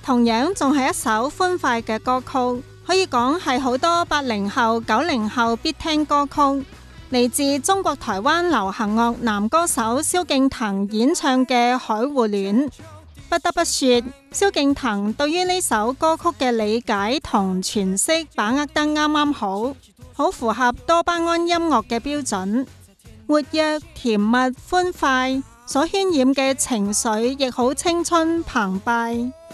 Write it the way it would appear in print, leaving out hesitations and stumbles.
同樣仲係一首歡快嘅歌曲，可以講係好多80後、90後必聽歌曲，嚟自中國台灣流行樂男歌手蕭敬騰演唱嘅《海芋戀》。不得不說，蕭敬騰對於呢首歌曲嘅理解同詮釋把握得啱啱好，好符合多巴胺音樂嘅標準，活躍、甜蜜、歡快，所渲染嘅情緒亦好青春澎湃。